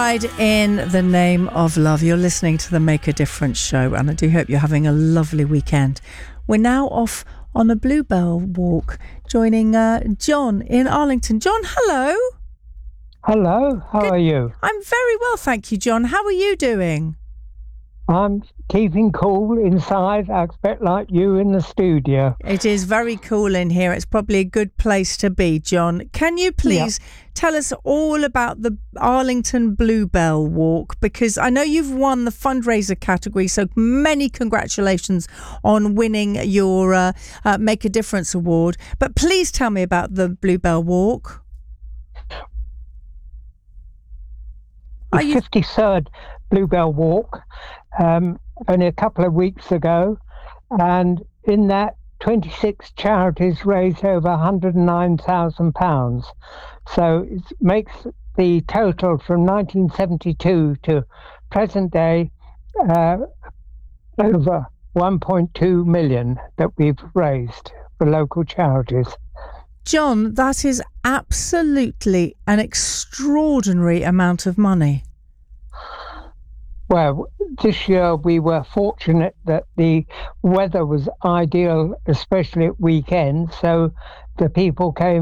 Ride in the Name of Love. You're listening to the Make a Difference show, and I do hope you're having a lovely weekend. We're now off on a Bluebell walk, joining John in Arlington. John, hello. Hello, how are you? I'm very well, thank you, John. How are you doing? I'm keeping cool inside. I expect like you in the studio. It is very cool in here. It's probably a good place to be, John. Can you please tell us all about the Arlington Bluebell Walk? Because I know you've won the fundraiser category, so many congratulations on winning your Make a Difference award. But please tell me about the Bluebell Walk. The 53rd Bluebell Walk, only a couple of weeks ago, and in that 26 charities raised over £109,000. So it makes the total from 1972 to present day over 1.2 million that we've raised for local charities. John, that is absolutely an extraordinary amount of money. Well, this year we were fortunate that the weather was ideal, especially at weekends, so the people came